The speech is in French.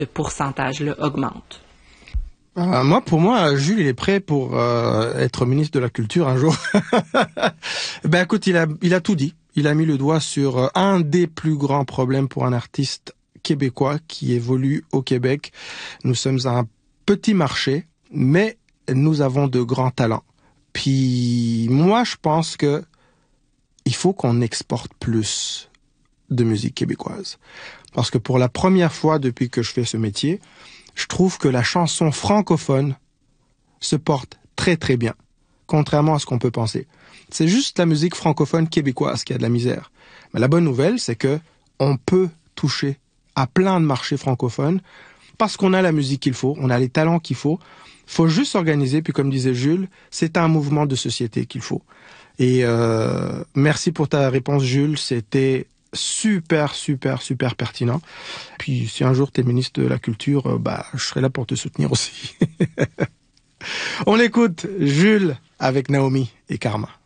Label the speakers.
Speaker 1: pourcentage-là augmente?
Speaker 2: Pour moi, Jules, il est prêt pour être ministre de la Culture un jour. Ben écoute, il a tout dit. Il a mis le doigt sur un des plus grands problèmes pour un artiste québécois qui évolue au Québec. Nous sommes un petit marché, mais nous avons de grands talents. Puis moi, je pense que il faut qu'on exporte plus de musique québécoise. Parce que pour la première fois depuis que je fais ce métier, je trouve que la chanson francophone se porte très très bien, contrairement à ce qu'on peut penser. C'est juste la musique francophone québécoise qui a de la misère. Mais la bonne nouvelle, c'est que on peut toucher à plein de marchés francophones parce qu'on a la musique qu'il faut, on a les talents qu'il faut. Faut juste s'organiser, puis comme disait Jules, c'est un mouvement de société qu'il faut. Et merci pour ta réponse, Jules, c'était super pertinent. Puis si un jour t'es ministre de la Culture, je serai là pour te soutenir aussi. On écoute Jules avec Naomi et Karma.